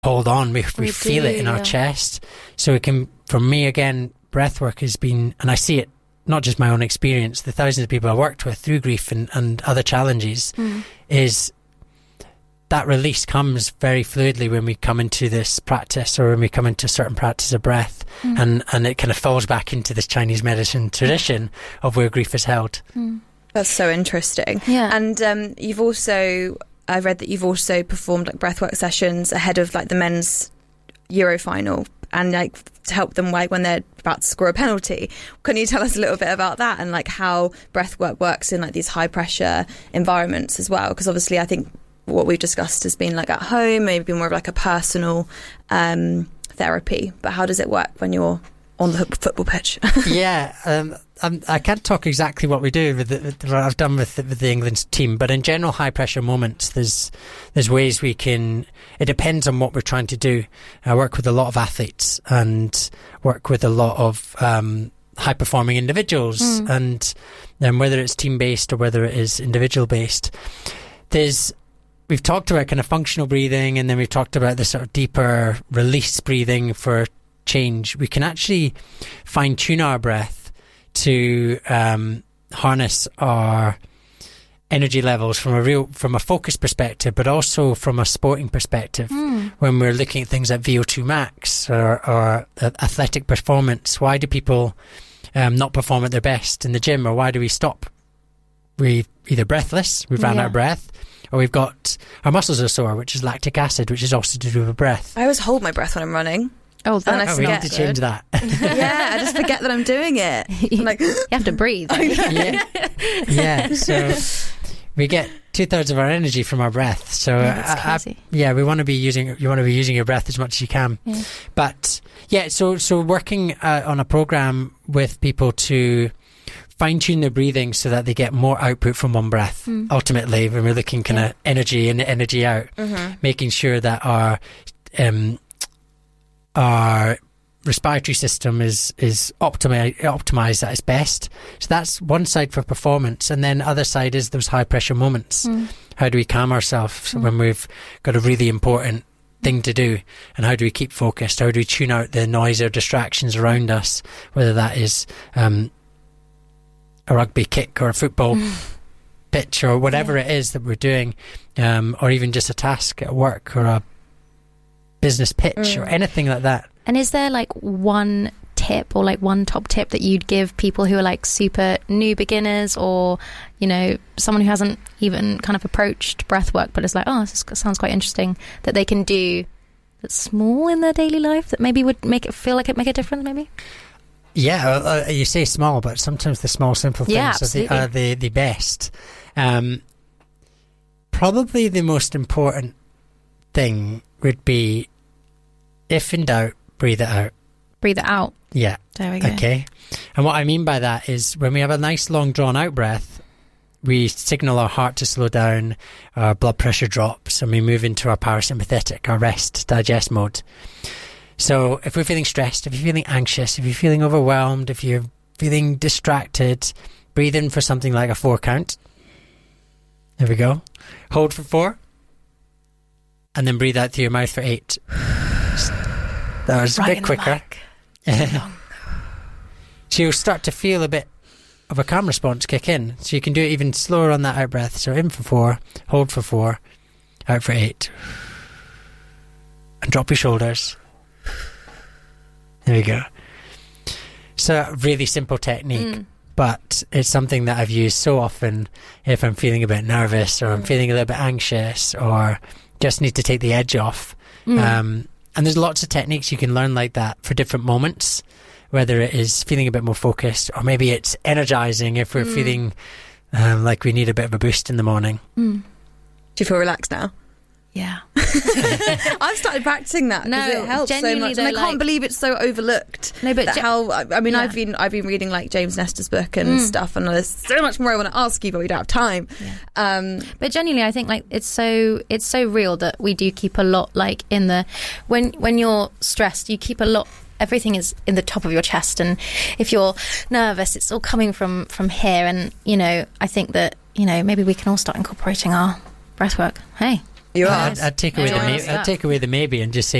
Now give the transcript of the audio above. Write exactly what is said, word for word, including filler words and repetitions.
hold on, we, we, We feel do, it in yeah. our chest. So it can, for me again, breath work has been, and I see it, not just my own experience, the thousands of people I worked with through grief and, and other challenges, Mm. is that release comes very fluidly when we come into this practice, or when we come into a certain practice of breath, Mm. and, and it kind of falls back into this Chinese medicine tradition of where grief is held. Mm. That's so interesting. Yeah. And um, you've also, I read that you've also performed like breathwork sessions ahead of like the men's Euro final, and like to help them like when they're about to score a penalty. Can you tell us a little bit about that, and like how breathwork works in like these high pressure environments as well? Because obviously I think what we've discussed has been like at home, maybe more of like a personal um, therapy, but how does it work when you're on the football pitch? yeah, um, I'm, I can't talk exactly what we do with, the, with what I've done with the, with the England team, but in general, high pressure moments, there's there's ways we can. It depends on what we're trying to do. I work with a lot of athletes and work with a lot of um, high performing individuals, Mm. and um, whether it's team based or whether it is individual based, there's. We've talked about kind of functional breathing, and then we've talked about the sort of deeper release breathing for change. We can actually fine tune our breath to um, harness our energy levels from a real, from a focus perspective, but also from a sporting perspective. Mm. When we're looking at things like V O two max or, or athletic performance, why do people um, not perform at their best in the gym, or why do we stop? We either breathless, we've ran Yeah. out of breath, or we've got our muscles are sore, which is lactic acid, which is also to do with breath. I always hold my breath when I'm running. Oh, And I that's Oh, we forget. need to change that. Yeah, I just forget that I'm doing it. I'm like, you have to breathe. yeah, yeah. So we get two thirds of our energy from our breath. So Yeah, that's uh, I- crazy. yeah, we want to be using you want to be using your breath as much as you can. Yeah. But yeah, so so working uh, on a program with people to fine tune their breathing so that they get more output from one breath. Mm. Ultimately, when we're looking kind of Yeah. energy in, energy out, mhm. making sure that our um, our respiratory system is is optimi- optimized at its best. So that's one side for performance, and then other side is those high pressure moments. Mm. How do we calm ourselves Mm. when we've got a really important thing to do, and how do we keep focused? How do we tune out the noise or distractions around us, whether that is um, a rugby kick or a football pitch or whatever Yeah. it is that we're doing, um, or even just a task at work or a business pitch Mm. or anything like that. And is there like one tip or like one top tip that you'd give people who are like super new beginners, or, you know, someone who hasn't even kind of approached breath work but is like, oh, this sounds quite interesting, that they can do that's small in their daily life that maybe would make it feel like it make a difference maybe? Yeah, uh, you say small, but sometimes the small, simple things Yeah, are, the, absolutely. are the, the best. Um, probably the most important thing would be, if in doubt, breathe it out. Breathe it out. Yeah. There we go. Okay. And what I mean by that is when we have a nice long drawn out breath, we signal our heart to slow down, our blood pressure drops, and we move into our parasympathetic, our rest, digest mode. So if we're feeling stressed, if you're feeling anxious, if you're feeling overwhelmed, if you're feeling distracted, breathe in for something like a four count. There we go. Hold for four. And then breathe out through your mouth for eight. That was a Right bit in the quicker. So you'll start to feel a bit of a calm response kick in. So you can do it even slower on that out breath. So in for four, hold for four, out for eight. And drop your shoulders. There we go. So a really simple technique, Mm. but it's something that I've used so often if I'm feeling a bit nervous, or I'm Mm. feeling a little bit anxious, or just need to take the edge off. Mm. Um, and there's lots of techniques you can learn like that for different moments, whether it is feeling a bit more focused, or maybe it's energizing if we're Mm. feeling um, like we need a bit of a boost in the morning. Mm. Do you feel relaxed now? Yeah. I've started practicing that because No, it helps so genuinely much, and I though, can't like- believe it's so overlooked. No, but That ge- how I I mean, Yeah. I've been I've been reading like James Nestor's book and Mm. stuff, and there's so much more I want to ask you, but we don't have time. Yeah. Um, But genuinely, I think like it's so it's so real that we do keep a lot like in the when when you're stressed, you keep a lot. Everything is in the top of your chest, and if you're nervous, it's all coming from from here. And you know, I think that you know maybe we can all start incorporating our breath work. Hey, You are. I'd, I'd take away the Everyone may- else I'd that. take away the maybe and just say